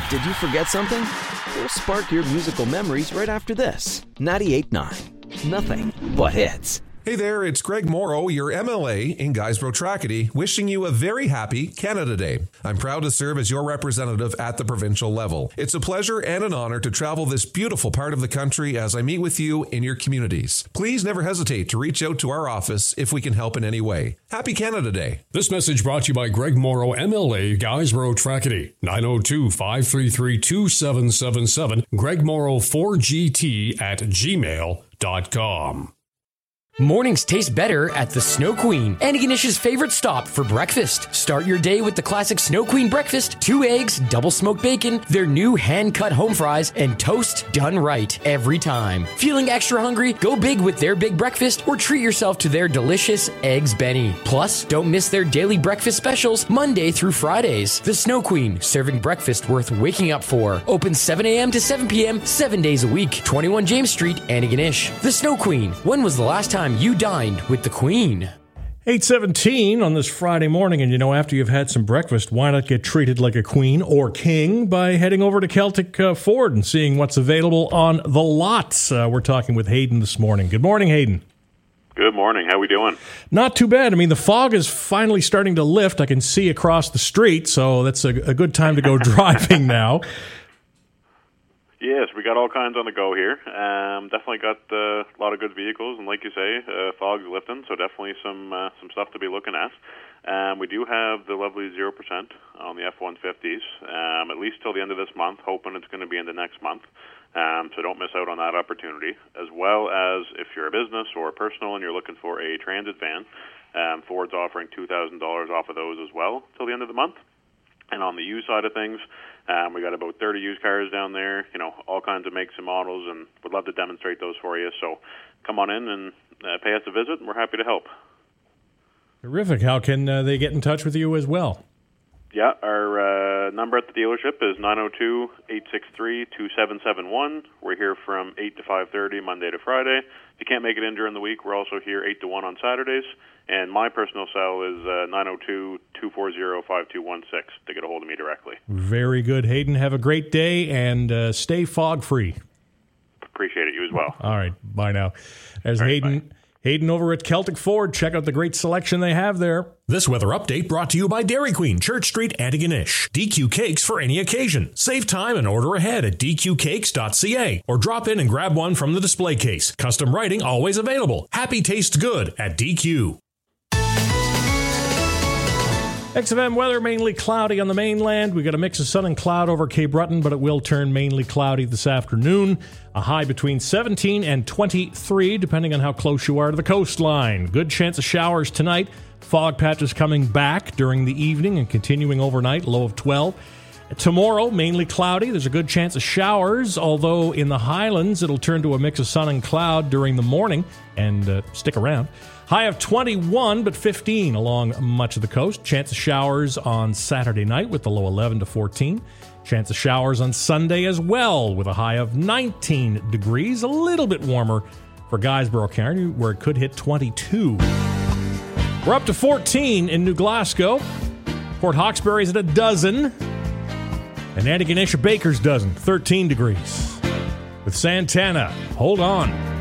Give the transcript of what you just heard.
Did you forget something? We'll spark your musical memories right after this. 98.9. Nothing but hits. Hey there, it's Greg Morrow, your MLA in Guysborough Tracadie, wishing you a very happy Canada Day. I'm proud to serve as your representative at the provincial level. It's a pleasure and an honor to travel this beautiful part of the country as I meet with you in your communities. Please never hesitate to reach out to our office if we can help in any way. Happy Canada Day. This message brought to you by Greg Morrow, MLA, Guysborough Tracadie, 902-533-2777, gregmorrow4gt@gmail.com. Mornings taste better at the Snow Queen, Antigonish's favorite stop for breakfast. Start your day with the classic Snow Queen breakfast, 2 eggs, double smoked bacon, their new hand-cut home fries, and toast done right every time. Feeling extra hungry? Go big with their big breakfast or treat yourself to their delicious Eggs Benny. Plus, don't miss their daily breakfast specials Monday through Fridays. The Snow Queen, serving breakfast worth waking up for. Open 7 a.m. to 7 p.m., 7 days a week. 21 James Street, Antigonish. The Snow Queen. When was the last time you dined with the Queen? 8:17 on this Friday morning, and after you've had some breakfast, why not get treated like a queen or king by heading over to Celtic Ford and seeing what's available on the lots? We're talking with Hayden this morning. Good morning, Hayden. Good morning. How we doing? Not too bad. I mean, the fog is finally starting to lift. I can see across the street, so that's a good time to go driving now. Yes, we got all kinds on the go here. Definitely got a lot of good vehicles, and like you say, fog's lifting, so definitely some stuff to be looking at. We do have the lovely 0% on the F-150s, at least till the end of this month, hoping it's going to be in the next month. So don't miss out on that opportunity. As well as if you're a business or a personal and you're looking for a transit van, Ford's offering $2,000 off of those as well till the end of the month. And on the used side of things, we got about 30 used cars down there, all kinds of makes and models, and would love to demonstrate those for you. So come on in and pay us a visit, and we're happy to help. Terrific. How can they get in touch with you as well? Yeah, our number at the dealership is 902-863-2771. We're here from 8 to 5:30, Monday to Friday. If you can't make it in during the week, we're also here 8 to 1 on Saturdays. And my personal cell is 902-240-5216 to get a hold of me directly. Very good, Hayden. Have a great day and stay fog-free. Appreciate it. You as well. All right. Bye now. There's right, Hayden. bye. Hayden over at Celtic Ford. Check out the great selection they have there. This weather update brought to you by Dairy Queen, Church Street, Antigonish. DQ Cakes for any occasion. Save time and order ahead at dqcakes.ca or drop in and grab one from the display case. Custom writing always available. Happy tastes good at DQ. XFM weather, mainly cloudy on the mainland. We got a mix of sun and cloud over Cape Breton, but it will turn mainly cloudy this afternoon. A high between 17 and 23, depending on how close you are to the coastline. Good chance of showers tonight. Fog patches coming back during the evening and continuing overnight, low of 12. Tomorrow, mainly cloudy. There's a good chance of showers, although in the Highlands, it'll turn to a mix of sun and cloud during the morning, and stick around. High of 21, but 15 along much of the coast. Chance of showers on Saturday night with the low 11 to 14. Chance of showers on Sunday as well with a high of 19 degrees. A little bit warmer for Guysborough County, where it could hit 22. We're up to 14 in New Glasgow. Port Hawkesbury's at a dozen. And Antigonish a baker's dozen, 13 degrees. With Santana, hold on.